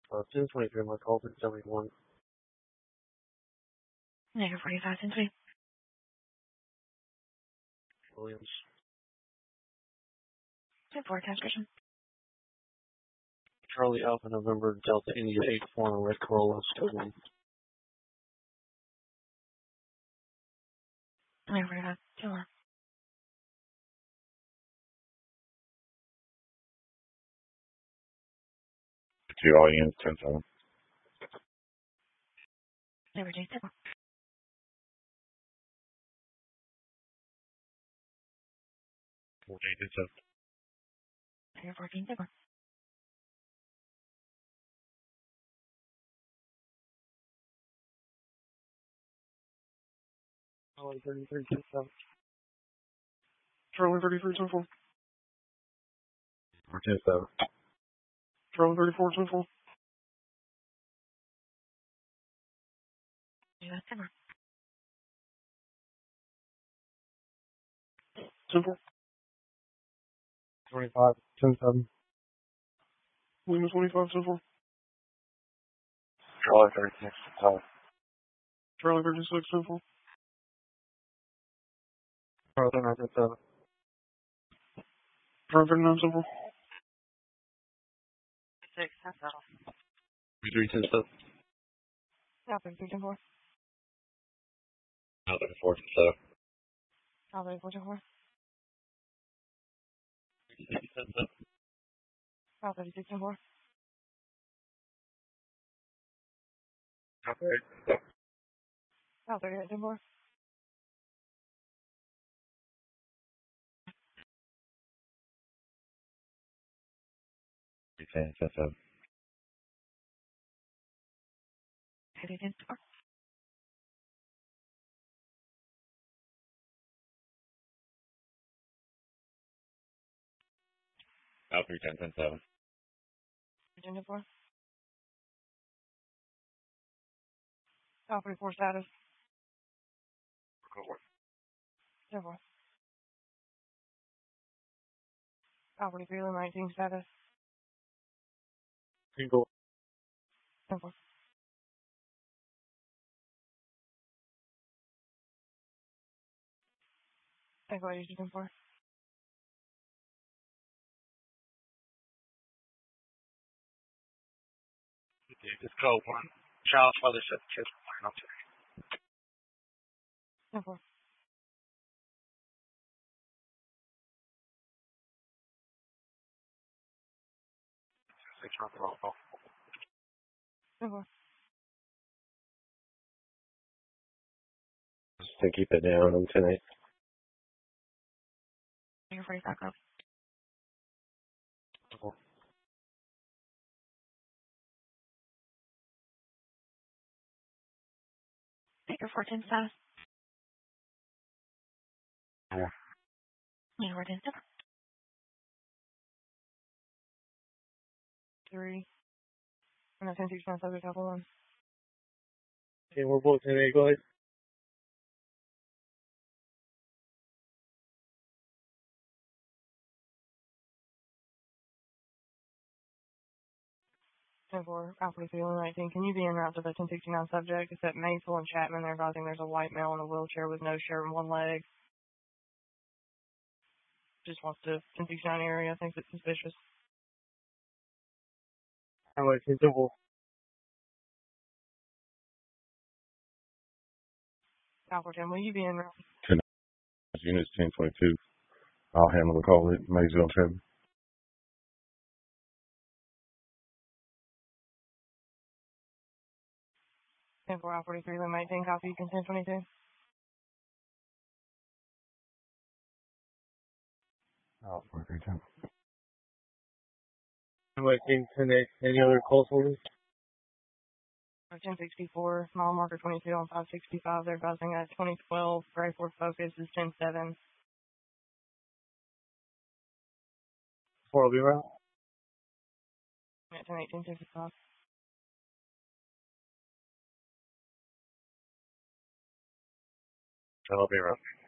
1023, my call for 71. Negative 45, 10-3. Williams. 10-4, transmission. Charlie Alpha November Delta India 84 Red Corolla stolen. Negative 45, 2-1. To all units, 10-7. Negative 2, 10-4. 48-7. Negative 14, 10-4. Charlie 33, 10-7. Charlie 33, 10-4. 10-7. Charlie 34, 10-4. Negative 10-4. 10-4. 25, 10-7. Lima 25, 10-4. Charlie 36, 10-7. Charlie 36, 10-4. Charlie 39, 10-7. Charlie 39, 10-4. 6, that's settled. 33, 10-7. South 33, 10-4. Out 34, 10-7. South 34, 10-4. 10-7. South 36, 10-4. Okay. South 38, 10-4. 10-7. 38, 10-4. Out 3, 10-7. Virginia 4. South 34, status. 10-4. South 43, Lima 19, status. Single. 10-4. Thank you, 10-4. Just call one. Child's mother said kids were fine. 10-4. 6 months old. 10-4. Just to keep it down on 10-8. Negative 45, copy. Negative 4, 10, status. Yeah. Negative 4, 10, 3. And that's 10, 6, 9, subject, alpha 1. Okay, we're both 10-8. Go ahead. For Alpha 319, can you be en route to the 1069 subject? It's at Maysville and Chapman. They're advising there's a white male in a wheelchair with no shirt and one leg. Just wants to 1069 area. Thinks it's suspicious. Highway 10-4. Alpha 10, will you be en route? 10 units, 10-22. I'll handle the call at Maysville and Chapman. 10 4 Alpha 43, Lima 18, copy. You can 1022. Out 43, 10. Highway 10-8. Any other calls for me? 1064, mile marker 22 on 565. They're advising at 2012. Gray Ford Focus is 107. 4 will be around. At 1018, 1065. I'll be around.